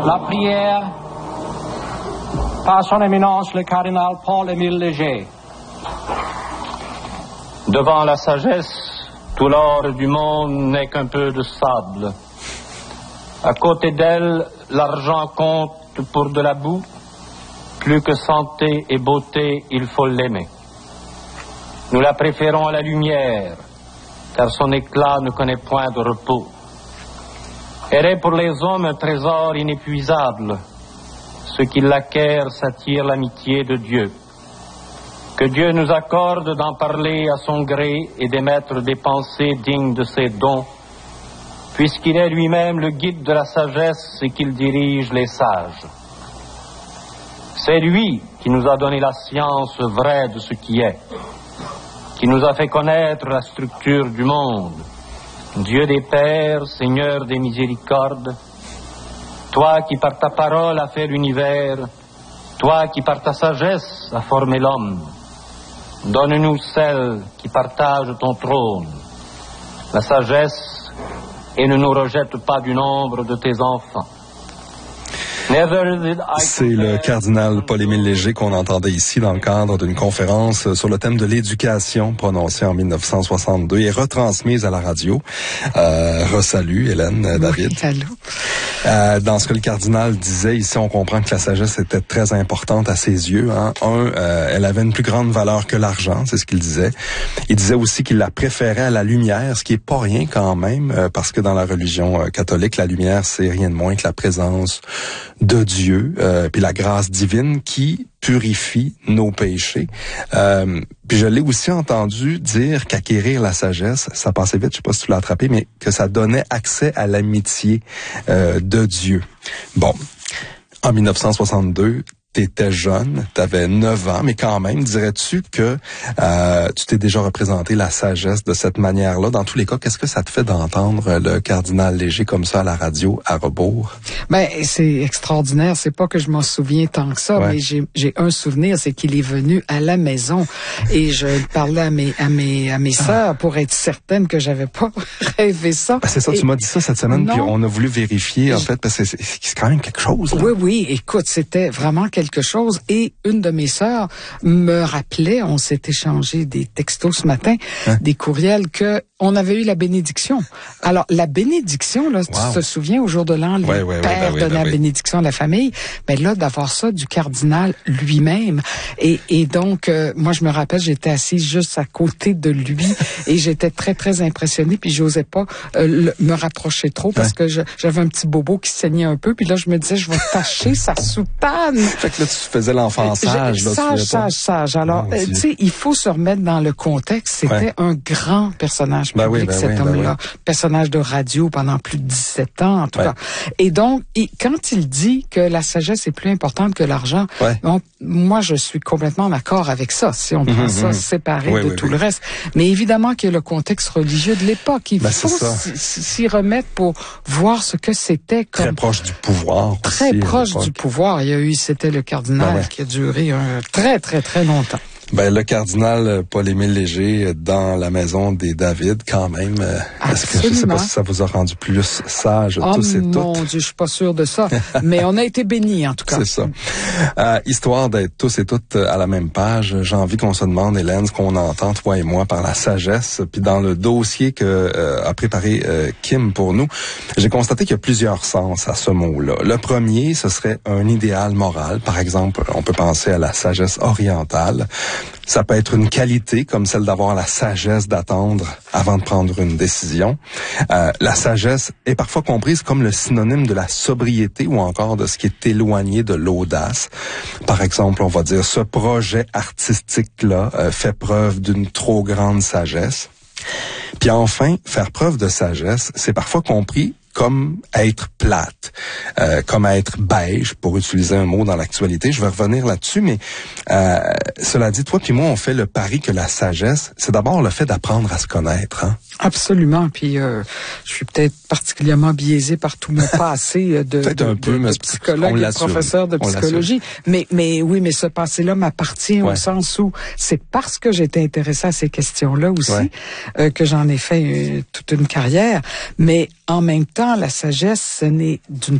la prière par son éminence le cardinal Paul-Émile Léger. Devant la sagesse, tout l'or du monde n'est qu'un peu de sable. À côté d'elle, l'argent compte pour de la boue. Plus que santé et beauté, il faut l'aimer. Nous la préférons à la lumière, car son éclat ne connaît point de repos. Elle est pour les hommes un trésor inépuisable. Ceux qui l'acquièrent s'attirent l'amitié de Dieu. Que Dieu nous accorde d'en parler à son gré et d'émettre des pensées dignes de ses dons, puisqu'il est lui-même le guide de la sagesse et qu'il dirige les sages. C'est lui qui nous a donné la science vraie de ce qui est, qui nous a fait connaître la structure du monde. Dieu des pères, Seigneur des miséricordes, toi qui par ta parole as fait l'univers, toi qui par ta sagesse as formé l'homme, donne-nous celle qui partage ton trône, la sagesse, et ne nous rejette pas du nombre de tes enfants. C'est le cardinal Paul-Émile Léger qu'on entendait ici dans le cadre d'une conférence sur le thème de l'éducation prononcée en 1962 et retransmise à la radio. Resalut Hélène, David. Oui, allô. Dans ce que le cardinal disait ici, on comprend que la sagesse était très importante à ses yeux. Hein. Elle avait une plus grande valeur que l'argent, c'est ce qu'il disait. Il disait aussi qu'il la préférait à la lumière, ce qui est pas rien quand même, parce que dans la religion catholique, la lumière, c'est rien de moins que la présence de Dieu, puis la grâce divine qui purifie nos péchés. Puis je l'ai aussi entendu dire qu'acquérir la sagesse, ça passait vite, je sais pas si tu l'as attrapé, mais que ça donnait accès à l'amitié de Dieu. Bon, en 1962, t'étais jeune, t'avais 9 ans, mais quand même, dirais-tu que tu t'es déjà représenté la sagesse de cette manière-là? Dans tous les cas, qu'est-ce que ça te fait d'entendre le cardinal Léger comme ça à la radio, à rebours? Ben, c'est extraordinaire. C'est pas que je m'en souviens tant que ça, Ouais. mais j'ai un souvenir, c'est qu'il est venu à la maison et je parlais à mes sœurs pour être certaine que j'avais pas rêvé ça. Ben c'est ça, tu m'as dit ça cette semaine, Non. puis on a voulu vérifier, en fait, parce que c'est quand même quelque chose, là. Oui, oui, écoute, c'était vraiment quelque chose. Et une de mes sœurs me rappelait, on s'est échangé des textos ce matin, des courriels, que on avait eu la bénédiction. Alors, la bénédiction, là, tu te souviens, au jour de l'an, le père donnait la bénédiction à la famille. Ben là, d'avoir ça du cardinal lui-même. Et donc, moi, je me rappelle, j'étais assise juste à côté de lui et j'étais très, très impressionnée. Puis, j'osais pas me rapprocher trop parce que j'avais un petit bobo qui saignait un peu. Puis là, je me disais, je vais tacher sa soutane. Fait que là, tu faisais l'enfant sage. Sage. Alors, tu sais, il faut se remettre dans le contexte. C'était un grand personnage public, cet homme-là. Personnage de radio pendant plus de 17 ans, en tout cas. Et donc, quand il dit que la sagesse est plus importante que l'argent, donc, moi, je suis complètement d'accord avec ça, si on prend ça séparé de tout le reste. Mais évidemment qu'il y a le contexte religieux de l'époque. Il faut s'y remettre pour voir ce que c'était comme... Très proche du pouvoir. Très aussi, proche du pouvoir. Il y a eu, c'était le cardinal qui a duré très, très, très longtemps. Ben, le cardinal Paul-Émile Léger dans la maison des David, quand même. Est-ce que je sais pas si ça vous a rendu plus sage tous et toutes? Oh mon Dieu, je suis pas sûre de ça. Mais on a été bénis, en tout cas. C'est ça. Histoire d'être tous et toutes à la même page, j'ai envie qu'on se demande, Hélène, ce qu'on entend, toi et moi, par la sagesse. Puis dans le dossier que a préparé Kim pour nous, j'ai constaté qu'il y a plusieurs sens à ce mot-là. Le premier, ce serait un idéal moral. Par exemple, on peut penser à la sagesse orientale. Ça peut être une qualité comme celle d'avoir la sagesse d'attendre avant de prendre une décision. La sagesse est parfois comprise comme le synonyme de la sobriété ou encore de ce qui est éloigné de l'audace. Par exemple, on va dire ce projet artistique-là fait preuve d'une trop grande sagesse. Puis enfin, faire preuve de sagesse, c'est parfois compris comme être plate, comme être beige, pour utiliser un mot dans l'actualité. Je vais revenir là-dessus, mais cela dit, toi puis moi, on fait le pari que la sagesse, c'est d'abord le fait d'apprendre à se connaître. Hein? Absolument. Puis je suis peut-être particulièrement biaisé par tout mon passé de psychologue et de professeur de psychologie. Mais oui, mais ce passé-là m'appartient au sens où c'est parce que j'étais intéressée à ces questions-là aussi que j'en ai fait toute une carrière. Mais en même temps, la sagesse, ce n'est d'une